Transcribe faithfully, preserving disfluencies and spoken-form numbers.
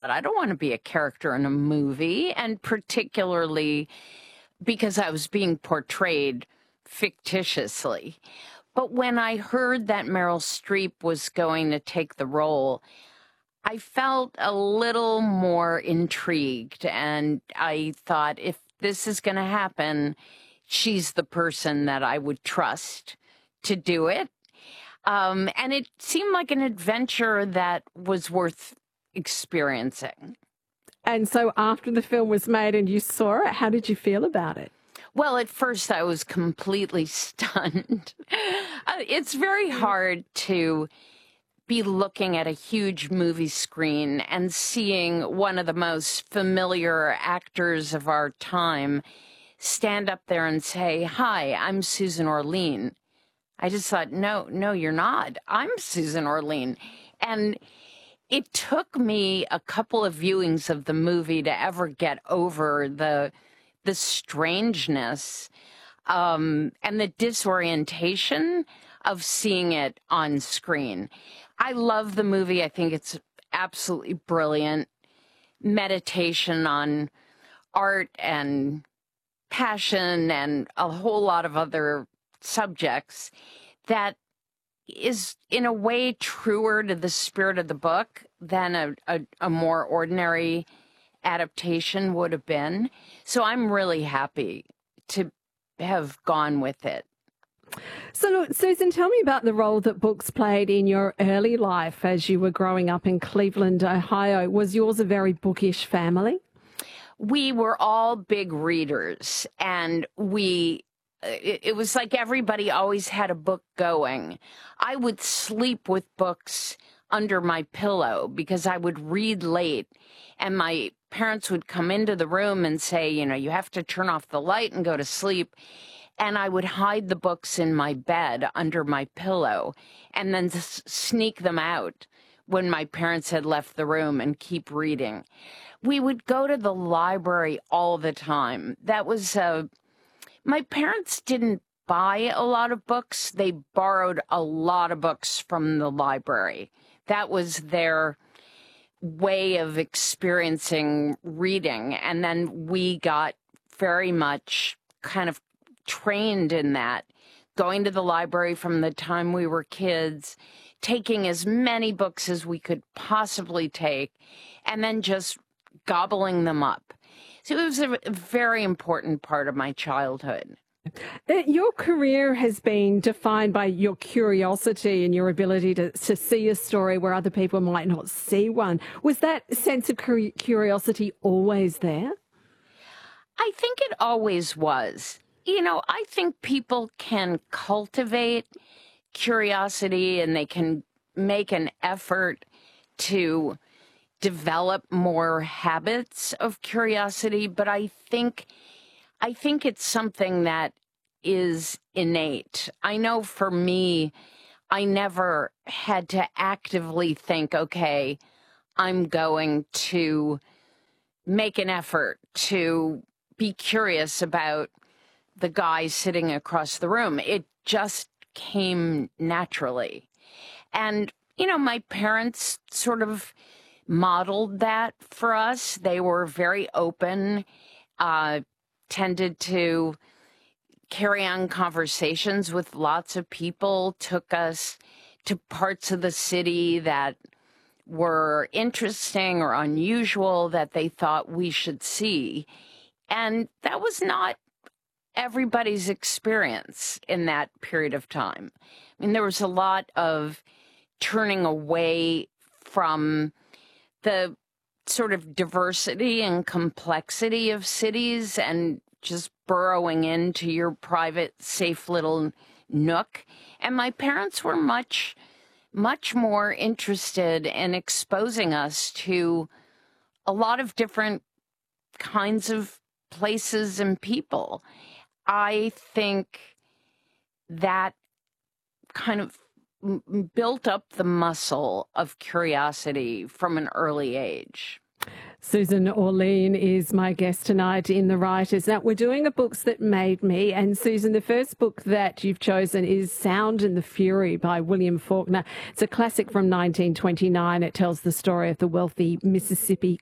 I don't want to be a character in a movie, and particularly because I was being portrayed fictitiously. But when I heard that Meryl Streep was going to take the role, I felt a little more intrigued, and I thought, if this is going to happen, she's the person that I would trust to do it. Um, and it seemed like an adventure that was worth experiencing. And so after the film was made and you saw it, how did you feel about it? Well, at first I was completely stunned. uh, it's very hard to be looking at a huge movie screen and seeing one of the most familiar actors of our time stand up there and say, "Hi, I'm Susan Orlean." I just thought, no, no, you're not. I'm Susan Orlean. And it took me a couple of viewings of the movie to ever get over the the strangeness um, and the disorientation of seeing it on screen. I love the movie. I think it's absolutely brilliant. Meditation on art and passion and a whole lot of other subjects that is in a way truer to the spirit of the book than a, a, a more ordinary adaptation would have been. So I'm really happy to have gone with it. So, look, Susan, tell me about the role that books played in your early life as you were growing up in Cleveland, Ohio. Was yours a very bookish family? We were all big readers, and we It, it was like everybody always had a book going. I would sleep with books under my pillow because I would read late, and my parents would come into the room and say, you know, you have to turn off the light and go to sleep. And I would hide the books in my bed under my pillow and then s- sneak them out when my parents had left the room and keep reading. We would go to the library all the time. That was uh, my parents didn't buy a lot of books. They borrowed a lot of books from the library. That was their way of experiencing reading. And then we got very much kind of trained in that, going to the library from the time we were kids, taking as many books as we could possibly take, and then just gobbling them up. So it was a very important part of my childhood. Your career has been defined by your curiosity and your ability to, to see a story where other people might not see one. Was that sense of curiosity always there? I think it always was. You know, I think people can cultivate curiosity and they can make an effort to develop more habits of curiosity, but I think I think it's something that is innate. I know for me, I never had to actively think, okay, I'm going to make an effort to be curious about the guy sitting across the room. It just came naturally. And, you know, my parents sort of modeled that for us. They were very open, uh, tended to carry on conversations with lots of people, took us to parts of the city that were interesting or unusual that they thought we should see. And that was not everybody's experience in that period of time. I mean, there was a lot of turning away from the sort of diversity and complexity of cities and just burrowing into your private, safe little nook. And my parents were much, much more interested in exposing us to a lot of different kinds of places and people. I think that kind of built up the muscle of curiosity from an early age. Susan Orlean is my guest tonight in The Writers. Now, we're doing a Books That Made Me, and Susan, the first book that you've chosen is Sound and the Fury by William Faulkner. It's a classic from nineteen twenty-nine. It tells the story of the wealthy Mississippi